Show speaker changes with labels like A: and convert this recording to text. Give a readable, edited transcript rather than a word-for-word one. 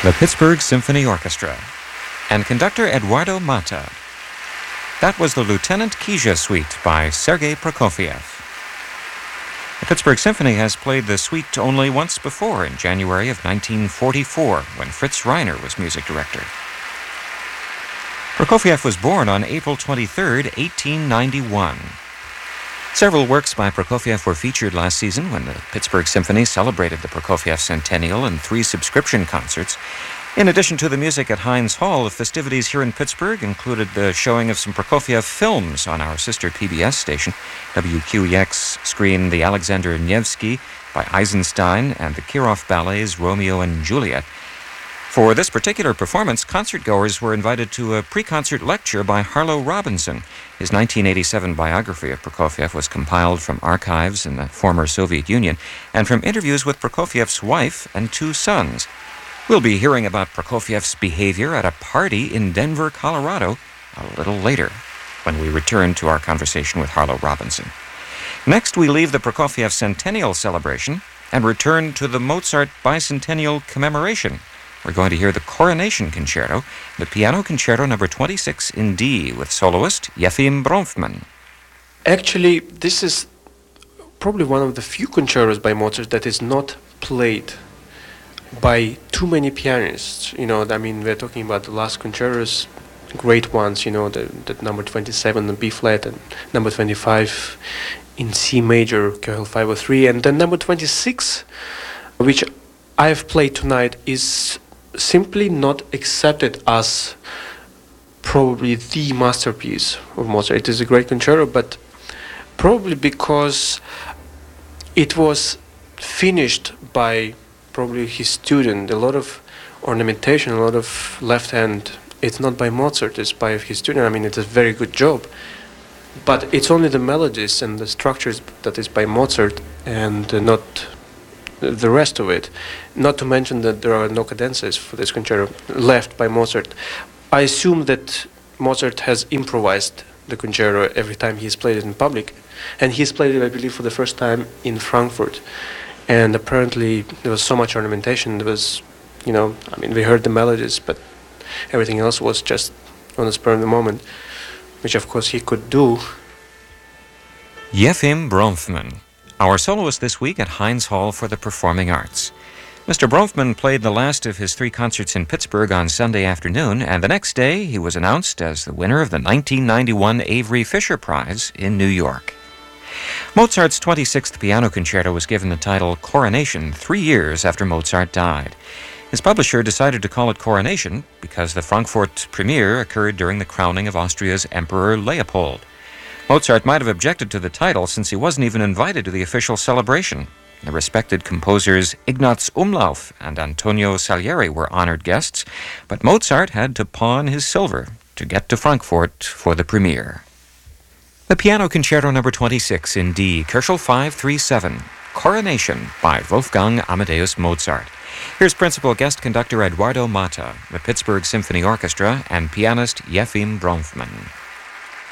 A: the Pittsburgh Symphony Orchestra, and conductor Eduardo Mata. That was the Lieutenant Kija Suite by Sergei Prokofiev. The Pittsburgh Symphony has played the suite only once before, in January of 1944, when Fritz Reiner was music director. Prokofiev was born on April 23, 1891. Several works by Prokofiev were featured last season when the Pittsburgh Symphony celebrated the Prokofiev Centennial in 3 subscription concerts. In addition to the music at Heinz Hall, the festivities here in Pittsburgh included the showing of some Prokofiev films on our sister PBS station. WQEX screened the Alexander Nevsky by Eisenstein and the Kirov Ballet's Romeo and Juliet. For this particular performance, concertgoers were invited to a pre-concert lecture by Harlow Robinson. His 1987 biography of Prokofiev was compiled from archives in the former Soviet Union and from interviews with Prokofiev's wife and 2 sons. We'll be hearing about Prokofiev's behavior at a party in Denver, Colorado, a little later, when we return to our conversation with Harlow Robinson. Next, we leave the Prokofiev Centennial celebration and return to the Mozart Bicentennial commemoration. We're going to hear the Coronation Concerto, the Piano Concerto number 26 in D, with soloist Yefim Bronfman.
B: Actually, this is probably one of the few concertos by Mozart that is not played by too many pianists. We're talking about the last concertos, great ones, the number 27 in B flat and number 25 in C major, KL 503, and then number 26, which I have played tonight, is simply not accepted as probably the masterpiece of Mozart. It is a great concerto, but probably because it was finished by probably his student. A lot of ornamentation, a lot of left hand, it's not by Mozart, it's by his student. It's a very good job, but it's only the melodies and the structures that is by Mozart and not the rest of it. Not to mention that there are no cadences for this concerto left by Mozart. I assume that Mozart has improvised the concerto every time he's played it in public, and he's played it, I believe, for the first time in Frankfurt. And apparently there was so much ornamentation. There was, we heard the melodies, but everything else was just on the spur of the moment, which of course he could do.
A: Yefim Bronfman, our soloist this week at Heinz Hall for the Performing Arts. Mr. Bronfman played the last of his 3 concerts in Pittsburgh on Sunday afternoon, and the next day he was announced as the winner of the 1991 Avery Fisher Prize in New York. Mozart's 26th Piano Concerto was given the title Coronation 3 years after Mozart died. His publisher decided to call it Coronation because the Frankfurt premiere occurred during the crowning of Austria's Emperor Leopold. Mozart might have objected to the title since he wasn't even invited to the official celebration. The respected composers Ignaz Umlauf and Antonio Salieri were honored guests, but Mozart had to pawn his silver to get to Frankfurt for the premiere. The Piano Concerto number 26 in D, Köchel 537, Coronation by Wolfgang Amadeus Mozart. Here's principal guest conductor Eduardo Mata, the Pittsburgh Symphony Orchestra, and pianist Yefim Bronfman.